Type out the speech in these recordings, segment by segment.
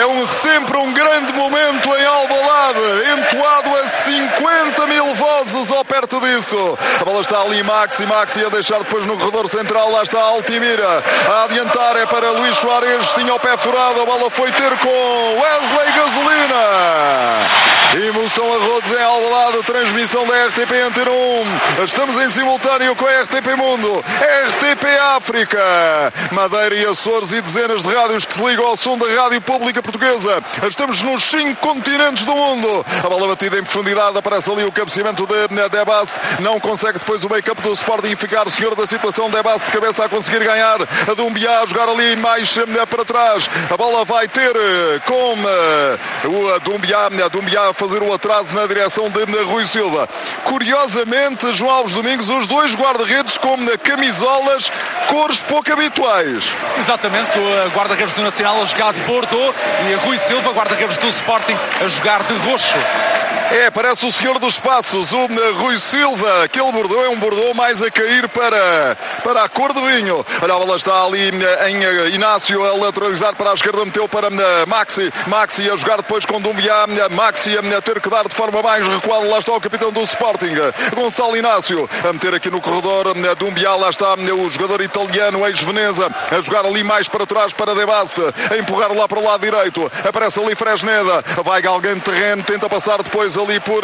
sempre um grande momento em Alvalade, entoado a 50 mil vozes ou perto disso. A bola está ali, Maxi a deixar depois no corredor central. Lá está Altimira a adiantar, é para Luís Soares, tinha o pé furado, a bola foi ter com Wesley Gasolina. Emoção a rodos em Alvalade, transmissão da RTP Antena 1. Estamos em simultâneo com a RTP Mundo, RTP África, Madeira e Açores e dezenas de rádios que se ligam ao som da Rádio Pública Portuguesa. Estamos nos 5 continentes do mundo. A bola batida em profundidade, aparece ali o cabeceamento de Debast, não consegue depois o meio-campo do Sporting ficar senhor da situação. Debast de cabeça a conseguir ganhar, a Doumbia a jogar ali mais para trás. A bola vai ter com o Doumbia a fazer o atraso na direção de Rui Silva. Curiosamente, João Alves Domingos, os dois guarda-redes com camisolas, cores pouco habituais. Exatamente, o guarda-redes do Nacional a jogar de Bordeaux e Rui Silva, guarda-redes do Sporting, a jogar de roxo. Parece o senhor dos passos, o Rui Silva. Aquele Bordeaux é um Bordeaux mais a cair para a cor de vinho. Olha, a bola está ali em Inácio a lateralizar para a esquerda, meteu para Maxi a jogar depois com Doumbia. Maxi a ter que dar de forma mais recuada. Lá está o capitão do Sporting, Gonçalo Inácio, a meter aqui no corredor. Doumbia, lá está o jogador italiano, ex-Veneza, a jogar ali mais para trás para Debast, a empurrar lá para o lado direito. Aparece ali Fresneda, vai galgando terreno, tenta passar depois ali por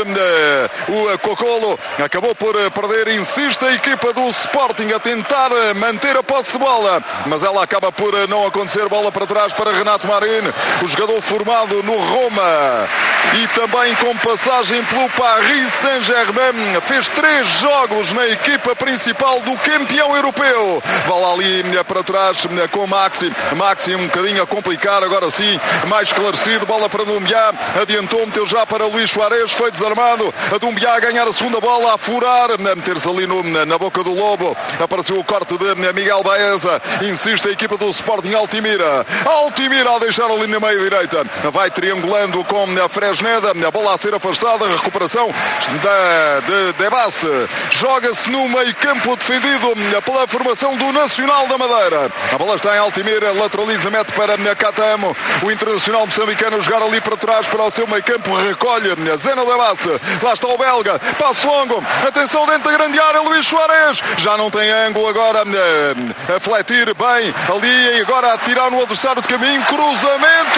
o Cocolo, acabou por perder. Insiste a equipa do Sporting a tentar manter a posse de bola, mas ela acaba por não acontecer. Bola para trás para Renato Marin, o jogador formado no Roma e também com passagem pelo Paris Saint-Germain, fez 3 jogos na equipa principal do campeão europeu. Bola ali para trás com Maxi um bocadinho a complicar, agora sim mais esclarecido. Bola para Doumbia, adiantou, meteu já para Luís Soares, foi desarmado. A Doumbia a ganhar a segunda bola, a furar, a meter-se ali na boca do lobo. Apareceu o corte de Miguel Baeza. Insiste a equipa do Sporting. Altimira a deixar ali na meia direita, vai triangulando com a Fresneda, a bola a ser afastada, a recuperação de Debast. Joga-se no meio campo defendido pela formação do Nacional da Madeira. A bola está em Altimira, lateraliza, mete para Catamo, o internacional moçambicano, jogar ali para trás para o seu meio campo, recolhe Zeno Debast. Lá está o belga, passo longo, atenção dentro da grande área, Luís Soares já não tem ângulo, agora a fletir bem ali e agora a tirar no adversário de caminho, cruzamento,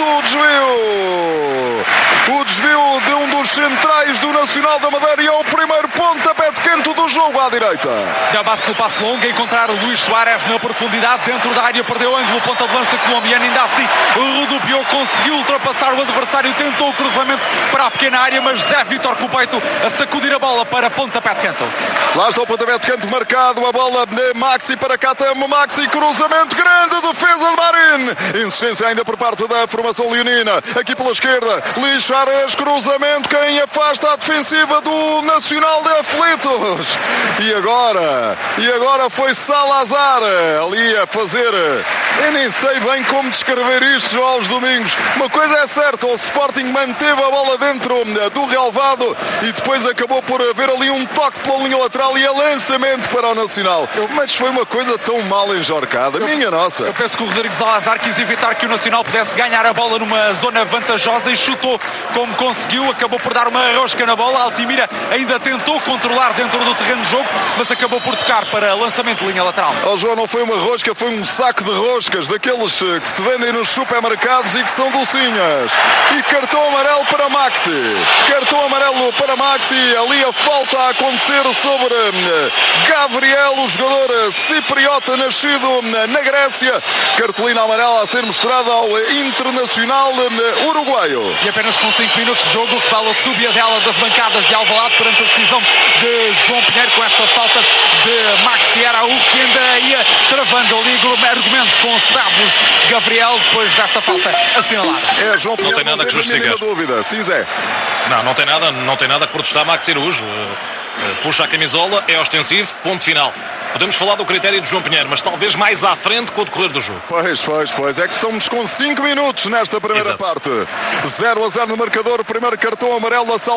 o desvio de um dos centrais do Nacional da Madeira e é o primeiro pontapé de canto do jogo à direita. Debast no passo longo, a encontrar o Luís Soares na profundidade, dentro da área, perdeu ângulo, ponta de lança colombiano, ainda assim rodopiou, conseguiu ultrapassar o adversário, tentou o cruzamento para a pequena área, mas Zé Vítor com o peito a sacudir a bola para pontapé de canto. Lá está o pontapé de canto marcado, a bola de Maxi para Catamo, Maxi, cruzamento grande, defesa de Marin, insistência ainda por parte da formação leonina, aqui pela esquerda, Luís Soares, cruzamento, quem afasta a defensiva do Nacional de Aflitos, e agora foi Salazar ali a fazer, eu nem sei bem como descrever isto, João Alves Domingos. Uma coisa é certa, o Sporting manteve a bola dentro do relvado e depois acabou por haver ali um toque pela linha lateral e a lançamento para o Nacional. Mas foi uma coisa tão mal enjorcada, minha nossa. Eu penso que o Rodrigo Salazar quis evitar que o Nacional pudesse ganhar a bola numa zona vantajosa e chutou como conseguiu, acabou por dar uma rosca na bola. Altimira ainda tentou controlar dentro do terreno de jogo, mas acabou por tocar para lançamento de linha lateral. João, não foi uma rosca, foi um saco de roscas, daqueles que se vendem nos supermercados e que são docinhas. E cartão amarelo para Maxi. Ali a falta a acontecer sobre Gabriel, o jogador cipriota nascido na Grécia. Cartolina amarela a ser mostrada ao internacional uruguaio. E apenas com 5 minutos de jogo que fala subia dela das bancadas de Alvalade perante a decisão de João Pinheiro com esta falta de Maxi Araújo, que ainda ia travando ali argumentos com Stavros Gabriel depois desta falta assinalada. João Pinheiro, não tem nada que justificar. Dúvida. Sim, Zé. Não tem nada que protestar Maxi Araújo. Puxa a camisola, é ostensivo, ponto final. Podemos falar do critério de João Pinheiro, mas talvez mais à frente com o decorrer do jogo. Pois. É que estamos com 5 minutos nesta primeira parte. 0-0 no marcador, primeiro cartão amarelo a